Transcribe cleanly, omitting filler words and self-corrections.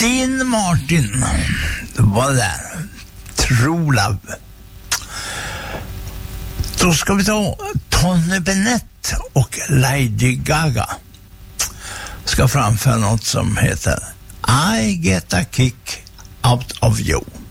Dean Martin var där. True Love. Då ska vi ta Tony Bennett och Lady Gaga. Ska framföra något som heter I Get a Kick Out of You.